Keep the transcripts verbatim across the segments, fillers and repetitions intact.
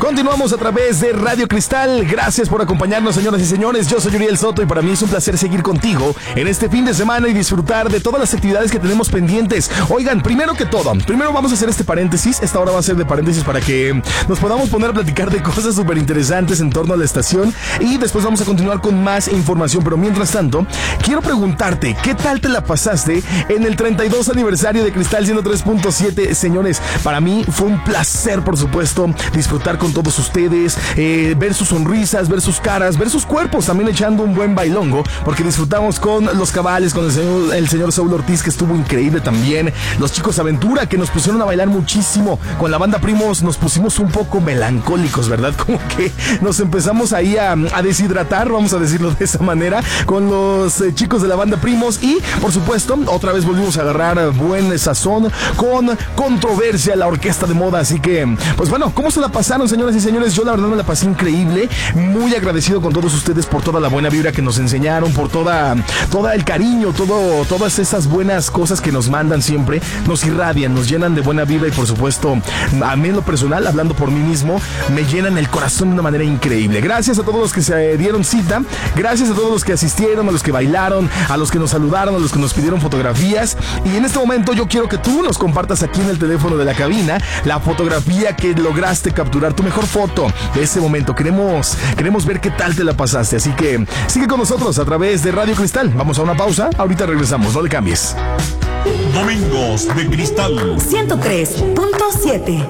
Continuamos a través de Radio Cristal. Gracias por acompañarnos, señoras y señores. Yo soy Uriel Soto y para mí es un placer seguir contigo en este fin de semana y disfrutar de todas las actividades que tenemos pendientes. Oigan, primero que todo, primero vamos a hacer este paréntesis. Esta hora va a ser de paréntesis para que nos podamos poner a platicar de cosas súper interesantes en torno a la estación y después vamos a continuar con más información. Pero mientras tanto, quiero preguntarte, ¿qué tal te la pasaste en el treinta y dos aniversario de Cristal ciento tres punto siete? Señores, para mí fue un placer, por supuesto, disfrutar con todos ustedes, eh, ver sus sonrisas, ver sus caras, ver sus cuerpos, también echando un buen bailongo, porque disfrutamos con los cabales, con el señor, el señor Saúl Ortiz, que estuvo increíble también, los chicos Aventura, que nos pusieron a bailar muchísimo, con la banda Primos nos pusimos un poco melancólicos, ¿verdad? Como que nos empezamos ahí a, a deshidratar, vamos a decirlo de esa manera, con los eh, chicos de la banda Primos y, por supuesto, otra vez volvimos a agarrar buen sazón con Controversia, la orquesta de moda, así que, pues bueno, ¿cómo se la pasaron, señoras y señores? Yo la verdad me la pasé increíble, muy agradecido con todos ustedes por toda la buena vibra que nos enseñaron, por toda, todo el cariño, todo, todas esas buenas cosas que nos mandan siempre, nos irradian, nos llenan de buena vibra y por supuesto, a mí en lo personal, hablando por mí mismo, me llenan el corazón de una manera increíble. Gracias a todos los que se dieron cita, gracias a todos los que asistieron, a los que bailaron, a los que nos saludaron, a los que nos pidieron fotografías y en este momento yo quiero que tú nos compartas aquí en el teléfono de la cabina la fotografía que lograste capturar, tu mejor foto de ese momento. Queremos, queremos ver qué tal te la pasaste, así que sigue con nosotros a través de Radio Cristal. Vamos a una pausa, ahorita regresamos, no le cambies. Domingos de Cristal ciento tres punto siete.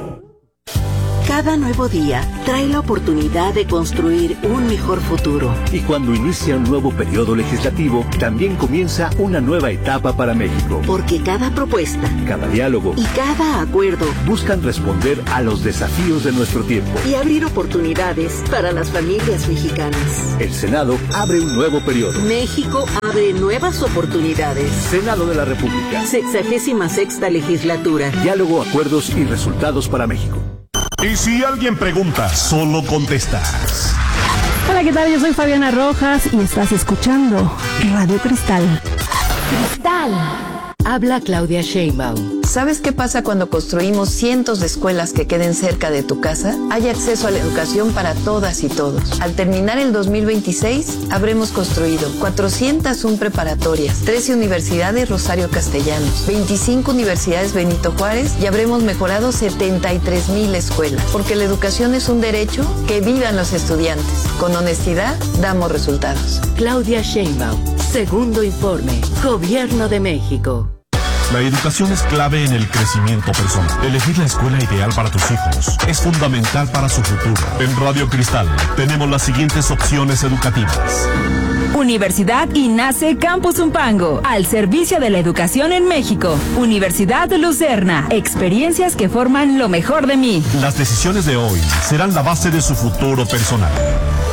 Cada nuevo día trae la oportunidad de construir un mejor futuro. Y cuando inicia un nuevo periodo legislativo, también comienza una nueva etapa para México. Porque cada propuesta, cada diálogo y cada acuerdo buscan responder a los desafíos de nuestro tiempo y abrir oportunidades para las familias mexicanas. El Senado abre un nuevo periodo. México abre nuevas oportunidades. Senado de la República. Sexagésima sexta legislatura. Diálogo, acuerdos y resultados para México. Y si alguien pregunta, solo contestas. Hola, ¿qué tal? Yo soy Fabiana Rojas y estás escuchando Radio Cristal. Cristal. Habla Claudia Sheinbaum. ¿Sabes qué pasa cuando construimos cientos de escuelas que queden cerca de tu casa? Hay acceso a la educación para todas y todos. Al terminar el dos mil veintiséis, habremos construido cuatrocientas una preparatorias, trece universidades Rosario Castellanos, veinticinco universidades Benito Juárez y habremos mejorado setenta y tres mil escuelas. Porque la educación es un derecho, que vivan los estudiantes. Con honestidad, damos resultados. Claudia Sheinbaum. Segundo informe. Gobierno de México. La educación es clave en el crecimiento personal. Elegir la escuela ideal para tus hijos es fundamental para su futuro. En Radio Cristal tenemos las siguientes opciones educativas. Universidad INACE Campus Zumpango, al servicio de la educación en México. Universidad Lucerna, experiencias que forman lo mejor de mí. Las decisiones de hoy serán la base de su futuro personal.